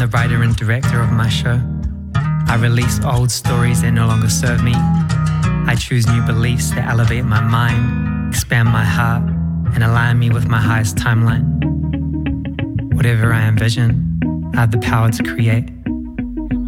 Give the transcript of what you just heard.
the writer and director of my show. I release old stories that no longer serve me. I choose new beliefs that elevate my mind, expand my heart, and align me with my highest timeline. Whatever I envision, I have the power to create.